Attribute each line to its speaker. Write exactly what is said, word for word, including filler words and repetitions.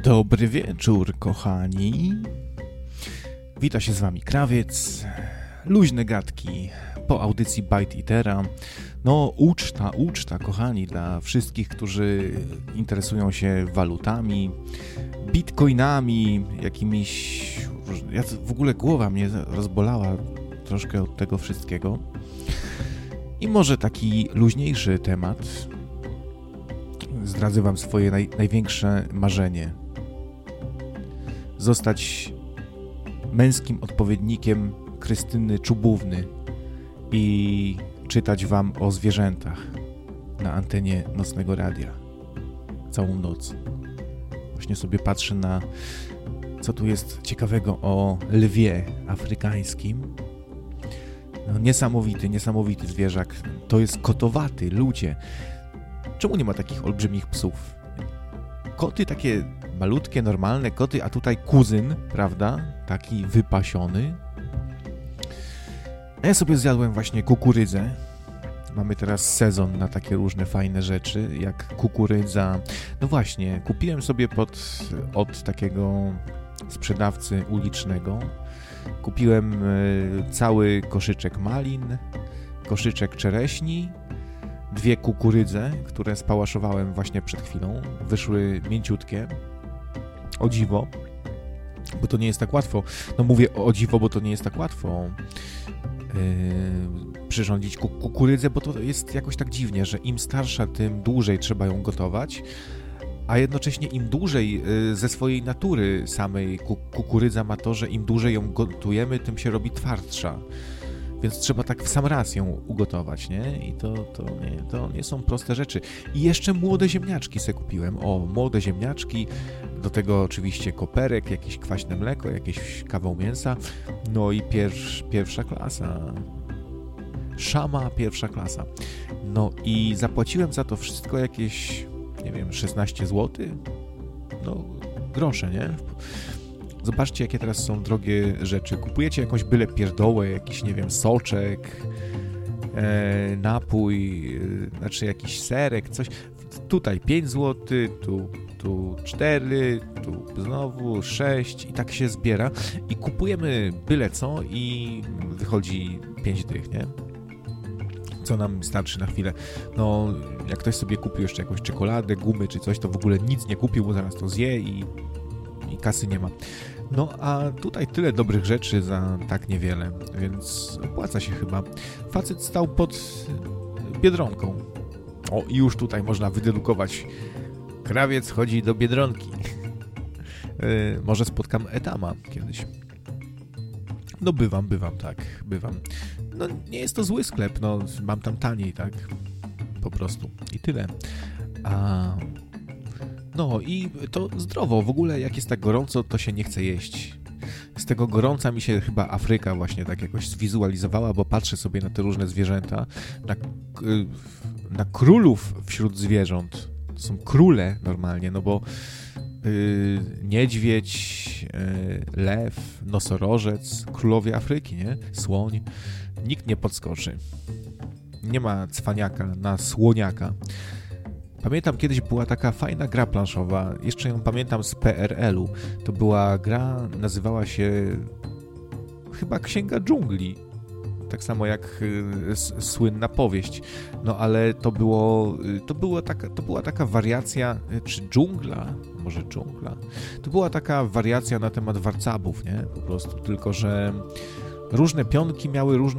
Speaker 1: Dobry wieczór, kochani. Wita się z wami Krawiec. Luźne gadki po audycji Bite Eatera. No, uczta, uczta, kochani, dla wszystkich, którzy interesują się walutami, bitcoinami, jakimiś... Ja w ogóle głowa mnie rozbolała troszkę od tego wszystkiego. I może taki luźniejszy temat. Zdradzę wam swoje naj, największe marzenie. Zostać męskim odpowiednikiem Krystyny Czubówny i czytać wam o zwierzętach na antenie nocnego radia całą noc. Właśnie sobie patrzę na, co tu jest ciekawego o lwie afrykańskim. No, niesamowity, niesamowity zwierzak. To jest kotowaty, ludzie. Czemu nie ma takich olbrzymich psów? Koty takie malutkie, normalne koty, a tutaj kuzyn, prawda? Taki wypasiony. A ja sobie zjadłem właśnie kukurydzę. Mamy teraz sezon na takie różne fajne rzeczy, jak kukurydza. No właśnie, kupiłem sobie pod, od takiego sprzedawcy ulicznego. Kupiłem y, cały koszyczek malin, koszyczek czereśni, dwie kukurydze, które spałaszowałem właśnie przed chwilą. Wyszły mięciutkie. O dziwo, bo to nie jest tak łatwo. No mówię o dziwo, bo to nie jest tak łatwo yy, przyrządzić kukurydzę, bo to jest jakoś tak dziwnie, że im starsza, tym dłużej trzeba ją gotować, a jednocześnie im dłużej yy, ze swojej natury samej kukurydza ma to, że im dłużej ją gotujemy, tym się robi twardsza. Więc trzeba tak w sam raz ją ugotować, nie? I to, to, nie, to nie są proste rzeczy. I jeszcze młode ziemniaczki se kupiłem. O, młode ziemniaczki, do tego oczywiście koperek, jakieś kwaśne mleko, jakieś kawał mięsa. No i pierwsz, pierwsza klasa. Szama pierwsza klasa. No i zapłaciłem za to wszystko jakieś, nie wiem, szesnaście złotych? No, grosze, nie? Zobaczcie, jakie teraz są drogie rzeczy. Kupujecie jakąś byle pierdołę, jakiś, nie wiem, soczek, e, napój, e, znaczy jakiś serek, coś. Tutaj pięć złotych, tu, tu cztery, tu znowu sześć i tak się zbiera. I kupujemy byle co i wychodzi pięć dych, nie? Co nam starczy na chwilę. No, jak ktoś sobie kupił jeszcze jakąś czekoladę, gumy czy coś, to w ogóle nic nie kupił, bo zaraz to zje i, i kasy nie ma. No, a tutaj tyle dobrych rzeczy za tak niewiele, więc opłaca się chyba. Facet stał pod Biedronką. O, i już tutaj można wydedukować. Krawiec chodzi do Biedronki. Yy, może spotkam Etama kiedyś. No, bywam, bywam, tak, bywam. No, nie jest to zły sklep, no, mam tam taniej, tak, po prostu. I tyle. A... No i to zdrowo, w ogóle jak jest tak gorąco, to się nie chce jeść. Z tego gorąca mi się chyba Afryka właśnie tak jakoś zwizualizowała, bo patrzę sobie na te różne zwierzęta, na, na królów wśród zwierząt. To są króle normalnie, no bo yy, niedźwiedź, yy, lew, nosorożec, królowie Afryki, nie? Słoń. Nikt nie podskoczy. Nie ma cwaniaka na słoniaka. Pamiętam, kiedyś była taka fajna gra planszowa, jeszcze ją pamiętam z P R L u. To była gra, nazywała się chyba Księga Dżungli. Tak samo jak y, słynna powieść. No ale to było, y, to była taka, to była taka wariacja, y, czy dżungla? Może dżungla? To była taka wariacja na temat warcabów, nie? Po prostu, tylko że różne pionki miały różną